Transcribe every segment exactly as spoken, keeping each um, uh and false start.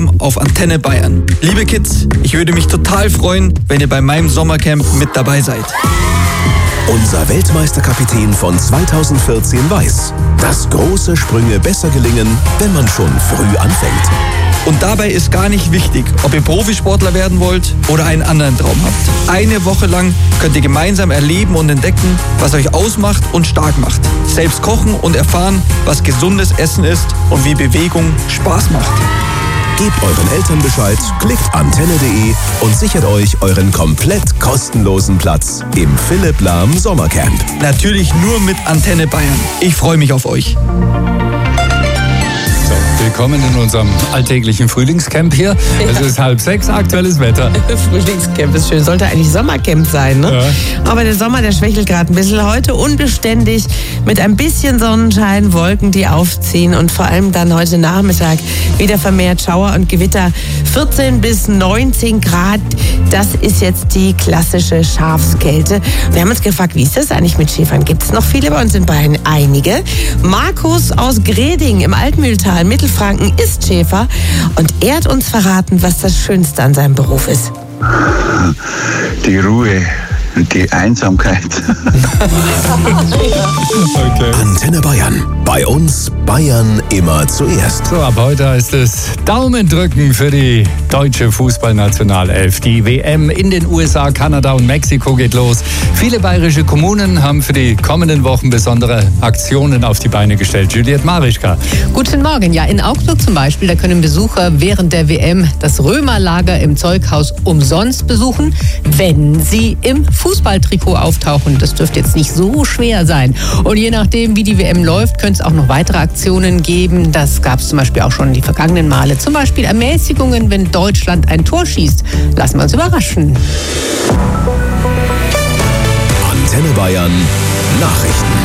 Alarm auf Antenne Bayern. Liebe Kids, ich würde mich total freuen, wenn ihr bei meinem Sommercamp mit dabei seid. Unser Weltmeisterkapitän von zweitausendvierzehn weiß, dass große Sprünge besser gelingen, wenn man schon früh anfängt. Und dabei ist gar nicht wichtig, ob ihr Profisportler werden wollt oder einen anderen Traum habt. Eine Woche lang könnt ihr gemeinsam erleben und entdecken, was euch ausmacht und stark macht. Selbst kochen und erfahren, was gesundes Essen ist und wie Bewegung Spaß macht. Gebt euren Eltern Bescheid, klickt antenne punkt de und sichert euch euren komplett kostenlosen Platz im Philipp Lahm Sommercamp. Natürlich nur mit Antenne Bayern. Ich freue mich auf euch. Willkommen in unserem alltäglichen Frühlingscamp hier. Ja. Es ist halb sechs, aktuelles Wetter. Frühlingscamp ist schön, sollte eigentlich Sommercamp sein, ne? Ja. Aber der Sommer, der schwächelt gerade ein bisschen. Heute unbeständig mit ein bisschen Sonnenschein, Wolken, die aufziehen und vor allem dann heute Nachmittag wieder vermehrt Schauer und Gewitter. vierzehn bis neunzehn Grad, das ist jetzt die klassische Schafskälte. Wir haben uns gefragt, wie ist das eigentlich mit Schäfern? Gibt es noch viele? Bei uns in Bayern einige. Markus aus Greding im Altmühltal, Mittelfranken, ist Schäfer und er hat uns verraten, was das Schönste an seinem Beruf ist. Die Ruhe und die Einsamkeit. Okay. Antenne Bayern. Bei uns Bayern immer zuerst. So, ab heute heißt es Daumen drücken für die deutsche Fußballnationalelf. Die W M in den U S A, Kanada und Mexiko geht los. Viele bayerische Kommunen haben für die kommenden Wochen besondere Aktionen auf die Beine gestellt. Juliette Marischka. Guten Morgen. Ja, in Augsburg zum Beispiel, da können Besucher während der W M das Römerlager im Zeughaus umsonst besuchen, wenn sie im Fußballtrikot auftauchen. Das dürfte jetzt nicht so schwer sein. Und je nachdem, wie die W M läuft, könnte es auch noch weitere Aktionen geben. Das gab es zum Beispiel auch schon die vergangenen Male. Zum Beispiel Ermäßigungen, wenn Deutschland ein Tor schießt. Lassen wir uns überraschen. Antenne Bayern Nachrichten.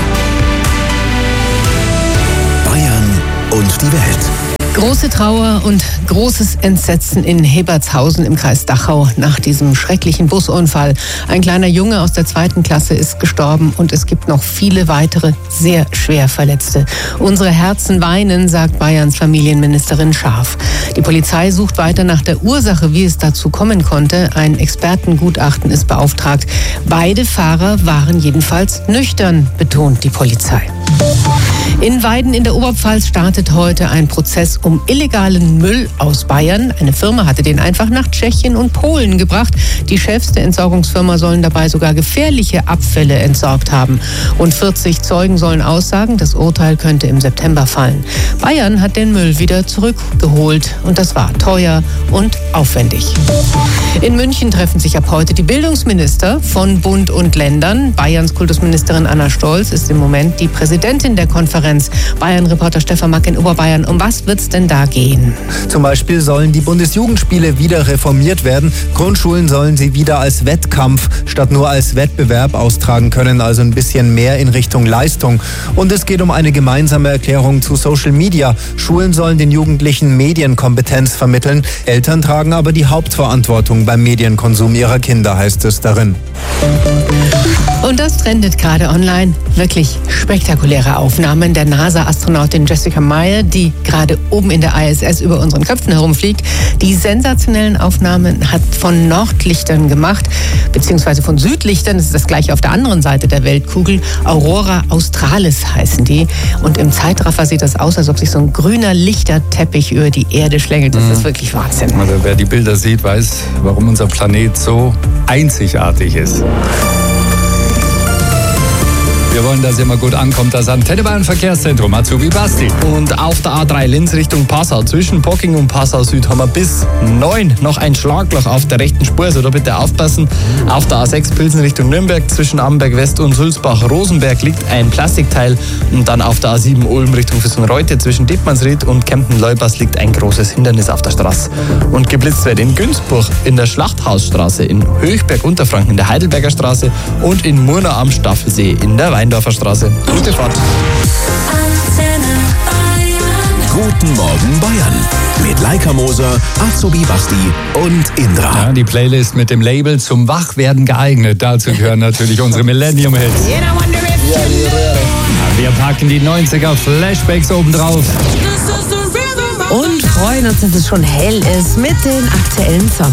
Bayern und die Welt. Große Trauer und großes Entsetzen in Hebertshausen im Kreis Dachau nach diesem schrecklichen Busunfall. Ein kleiner Junge aus der zweiten Klasse ist gestorben und es gibt noch viele weitere sehr schwer Verletzte. Unsere Herzen weinen, sagt Bayerns Familienministerin Scharf. Die Polizei sucht weiter nach der Ursache, wie es dazu kommen konnte. Ein Expertengutachten ist beauftragt. Beide Fahrer waren jedenfalls nüchtern, betont die Polizei. In Weiden in der Oberpfalz startet heute ein Prozess um illegalen Müll aus Bayern. Eine Firma hatte den einfach nach Tschechien und Polen gebracht. Die Chefs der Entsorgungsfirma sollen dabei sogar gefährliche Abfälle entsorgt haben. Rund vierzig Zeugen sollen aussagen, das Urteil könnte im September fallen. Bayern hat den Müll wieder zurückgeholt und das war teuer und aufwendig. In München treffen sich ab heute die Bildungsminister von Bund und Ländern. Bayerns Kultusministerin Anna Stolz ist im Moment die Präsidentin der Konferenz. Bayern-Reporter Stefan Mack in Oberbayern. Um was wird es denn da gehen? Zum Beispiel sollen die Bundesjugendspiele wieder reformiert werden. Grundschulen sollen sie wieder als Wettkampf statt nur als Wettbewerb austragen können, also ein bisschen mehr in Richtung Leistung. Und es geht um eine gemeinsame Erklärung zu Social Media. Schulen sollen den Jugendlichen Medienkompetenz vermitteln. Eltern tragen aber die Hauptverantwortung beim Medienkonsum ihrer Kinder, heißt es darin. Und das trendet gerade online. Wirklich spektakuläre Aufnahmen der NASA-Astronautin Jessica Meyer, die gerade oben in der I S S über unseren Köpfen herumfliegt. Die sensationellen Aufnahmen hat von Nordlichtern gemacht, beziehungsweise von Südlichtern. Das ist das gleiche auf der anderen Seite der Weltkugel. Aurora Australis heißen die. Und im Zeitraffer sieht das aus, als ob sich so ein grüner Lichterteppich über die Erde schlängelt. Das mhm. ist wirklich Wahnsinn. Also wer die Bilder sieht, weiß, warum unser Planet so einzigartig ist. Wir wollen, dass ihr mal gut ankommt. Das Antenne Bayern Verkehrszentrum. Azubi Basti. Und auf der A drei Linz Richtung Passau, zwischen Pocking und Passau Süd, haben wir bis neun noch ein Schlagloch auf der rechten Spur. Also da bitte aufpassen. Auf der A sechs Pilsen Richtung Nürnberg, zwischen Amberg West und Sulzbach-Rosenberg liegt ein Plastikteil. Und dann auf der A sieben Ulm Richtung Füssen-Reute, zwischen Dittmannsried und Kempten-Leubers liegt ein großes Hindernis auf der Straße. Und geblitzt wird in Günzburg, in der Schlachthausstraße, in Höchberg-Unterfranken, in der Heidelberger Straße und in Murnau am Staffelsee, in der Weindorfer Straße. Gute Fahrt. Guten Morgen Bayern. Mit Laika Moser, Azubi Basti und Indra. Ja, die Playlist mit dem Label zum Wachwerden geeignet. Dazu gehören natürlich unsere Millennium-Hits. Ja, wir packen die neunziger Flashbacks obendrauf. und freuen uns, dass es schon hell ist mit den aktuellen Songs.